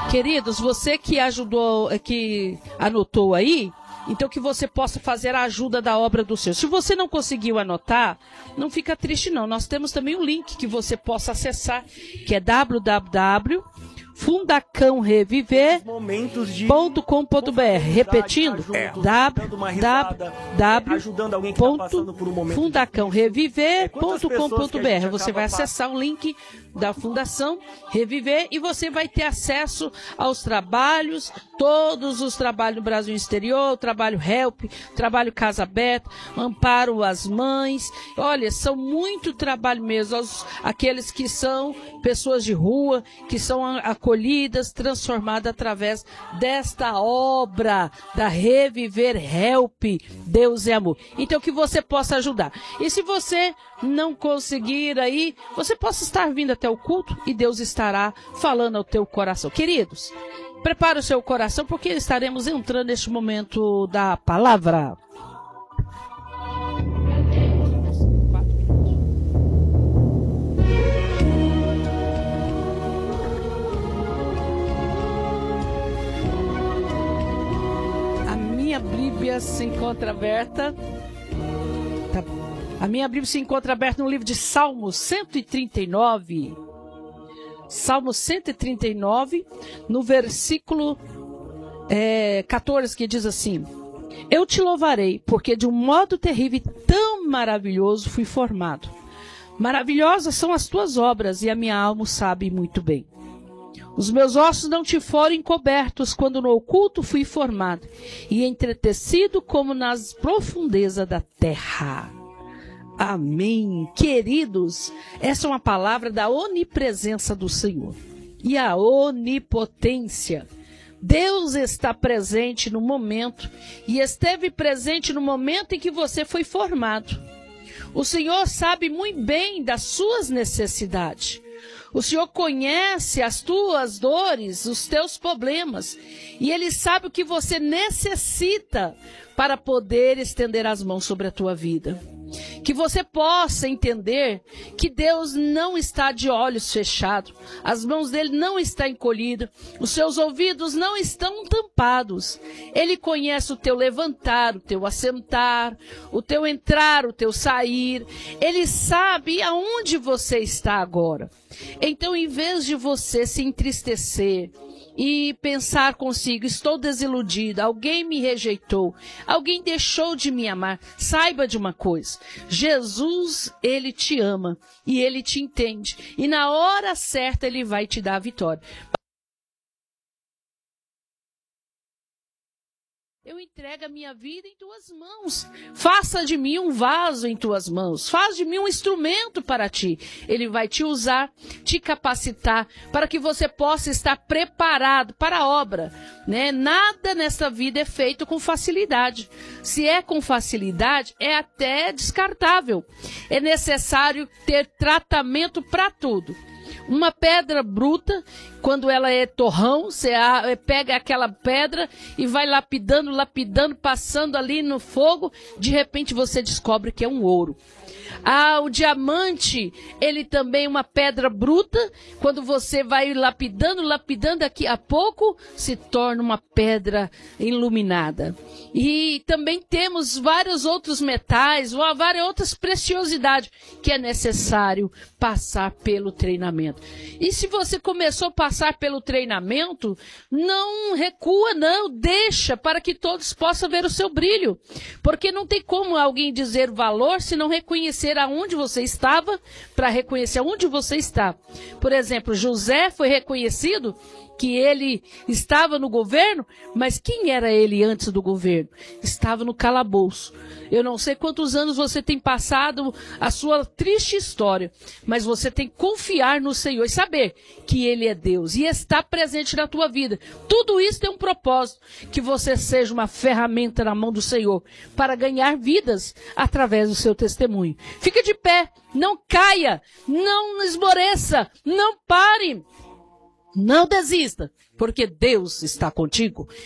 Queridos, você que ajudou, que anotou aí, então que você possa fazer a ajuda da obra do Senhor. Se você não conseguiu anotar, não fica triste não. Nós temos também um link que você possa acessar, que é www.fundacãoreviver.com.br. Repetindo, www.fundacãoreviver.com.br. Você vai acessar o link da Fundação Reviver e você vai ter acesso aos trabalhos, todos os trabalhos no Brasil exterior, o trabalho Help, trabalho Casa Aberta, Amparo às Mães. Olha, são muito trabalho mesmo, aqueles que são pessoas de rua, que são acolhidas, transformadas através desta obra da Reviver Help, Deus é Amor. Então que você possa ajudar. E se você não conseguir aí, você possa estar vindo até o culto e Deus estará falando ao teu coração. Queridos, prepare o seu coração porque estaremos entrando neste momento da palavra. A minha Bíblia se encontra aberta. A minha Bíblia se encontra aberta no livro de Salmos 139. Salmo 139, no versículo 14, que diz assim: Eu te louvarei, porque de um modo terrível e tão maravilhoso fui formado. Maravilhosas são as tuas obras, e a minha alma sabe muito bem. Os meus ossos não te foram encobertos, quando no oculto fui formado, e entretecido como nas profundezas da terra. Amém. Queridos, essa é uma palavra da onipresença do Senhor e a onipotência. Deus está presente no momento e esteve presente no momento em que você foi formado. O Senhor sabe muito bem das suas necessidades. O Senhor conhece as tuas dores, os teus problemas, e Ele sabe o que você necessita para poder estender as mãos sobre a tua vida. Que você possa entender que Deus não está de olhos fechados, as mãos dele não estão encolhidas, os seus ouvidos não estão tampados. Ele conhece o teu levantar, o teu assentar, o teu entrar, o teu sair. Ele sabe aonde você está agora. Então, em vez de você se entristecer e pensar consigo, estou desiludida, alguém me rejeitou, alguém deixou de me amar, saiba de uma coisa: Jesus, Ele te ama e Ele te entende, e na hora certa Ele vai te dar a vitória. Eu entrego a minha vida em tuas mãos. Faça de mim um vaso em tuas mãos. Faz de mim um instrumento para ti. Ele vai te usar, te capacitar, para que você possa estar preparado para a obra, né? Nada nessa vida é feito com facilidade. Se é com facilidade, é até descartável. É necessário ter tratamento para tudo. Uma pedra bruta, quando ela é torrão, você pega aquela pedra e vai lapidando, passando ali no fogo, de repente você descobre que é um ouro. O diamante, ele também é uma pedra bruta, quando você vai lapidando, daqui a pouco se torna uma pedra iluminada. E também temos vários outros metais, várias outras preciosidades que é necessário passar pelo treinamento. E se você começou a passar pelo treinamento, não recua não, deixa para que todos possam ver o seu brilho. Porque não tem como alguém dizer valor se não reconhecer aonde você estava, para reconhecer aonde você está. Por exemplo, José foi reconhecido que ele estava no governo, mas quem era ele antes do governo? Estava no calabouço. Eu não sei quantos anos você tem passado a sua triste história, mas você tem que confiar no Senhor e saber que Ele é Deus e está presente na tua vida. Tudo isso tem um propósito, que você seja uma ferramenta na mão do Senhor para ganhar vidas através do seu testemunho. Fica de pé, não caia, não esmoreça, não pare. Não desista, porque Deus está contigo.